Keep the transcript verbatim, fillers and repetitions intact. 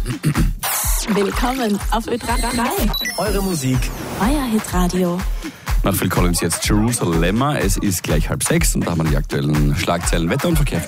Willkommen auf Ö drei. Eure Musik. Euer Hitradio. Nach Phil Collins jetzt Jerusalem. Es ist gleich halb sechs und da haben wir die aktuellen Schlagzeilen, Wetter und Verkehr.